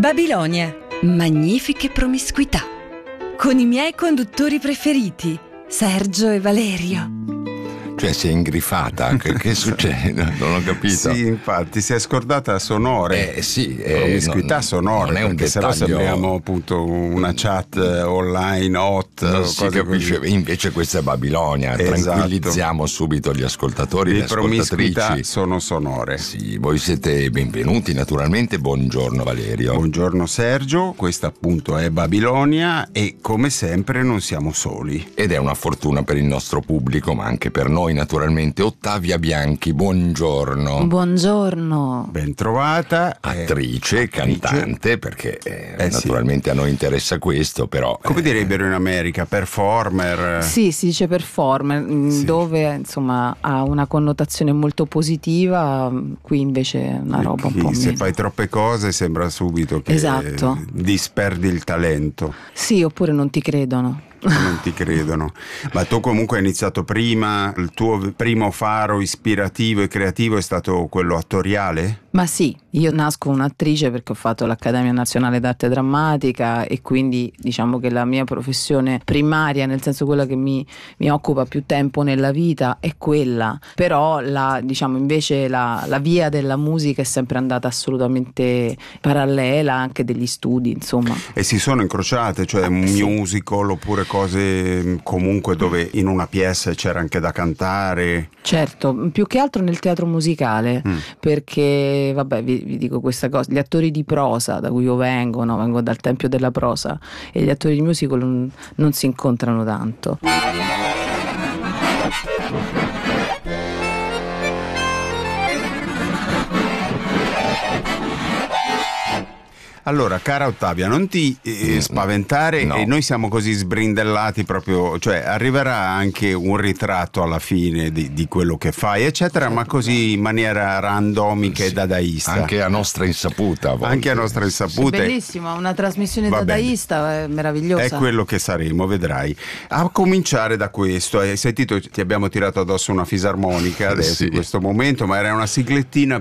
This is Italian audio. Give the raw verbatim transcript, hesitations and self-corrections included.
Babilonia, magnifiche promiscuità. Con i miei conduttori preferiti, Sergio e Valerio. Cioè, si è ingrifata, che, che succede? Non ho capito. Sì, infatti, si è scordata sonore. Eh sì, eh, promiscuità non, sonore, non è un perché dettaglio... sennò sembriamo appunto una chat online hot. Non si capisce, così. Invece questa è Babilonia. Esatto. Tranquillizziamo subito gli ascoltatori e Le le promiscuità ascoltatrici. sono sonore. Sì, voi siete benvenuti naturalmente. Buongiorno Valerio. Buongiorno Sergio, questa appunto è Babilonia e come sempre non siamo soli. Ed è una fortuna per il nostro pubblico, ma anche per noi naturalmente. Ottavia Bianchi, buongiorno. Buongiorno. Ben trovata. Attrice, eh, cantante, perché eh, Eh, naturalmente sì. a noi interessa questo, però... Come eh, direbbero in America, performer. Sì, si dice performer, Sì. dove insomma ha una connotazione molto positiva, qui invece è una roba un Chi- po' se meno. fai troppe cose sembra subito che Esatto. disperdi il talento. Sì, oppure non ti credono. Non ti credono. Ma tu comunque hai iniziato prima, il tuo primo faro ispirativo e creativo è stato quello attoriale? Ma sì, io nasco un'attrice perché ho fatto l'Accademia Nazionale d'Arte Drammatica e quindi diciamo che la mia professione primaria, nel senso quella che mi, mi occupa più tempo nella vita, è quella. Però la, diciamo invece la, la via della musica è sempre andata assolutamente parallela, anche degli studi, insomma. E si sono incrociate, cioè un Sì. musical oppure cose comunque dove in una pièce c'era anche da cantare? Certo, più che altro nel teatro musicale, Mm. perché vabbè vi, vi dico questa cosa, gli attori di prosa da cui io vengo, no? Vengo dal tempio della prosa, e gli attori di musical non, non si incontrano tanto. Allora, cara Ottavia, non ti eh, spaventare, no. e noi siamo così sbrindellati proprio, cioè arriverà anche un ritratto alla fine di, di quello che fai, eccetera, ma così in maniera randomica e Sì. dadaista. Anche a nostra insaputa a volte. Anche a nostra insaputa. Bellissima, una trasmissione Va dadaista, è meravigliosa. È quello che saremo, vedrai. A cominciare da questo, hai sentito, ti abbiamo tirato addosso una fisarmonica adesso Sì. in questo momento, ma era una siglettina